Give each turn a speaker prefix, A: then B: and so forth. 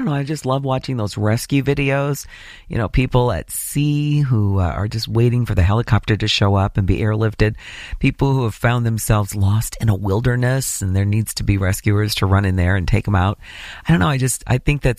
A: don't know, I just love watching those rescue videos. You know, people at sea who are just waiting for the helicopter to show up and be airlifted. People who have found themselves lost in a wilderness and there needs to be rescuers to run in there and take them out. I don't know, I think that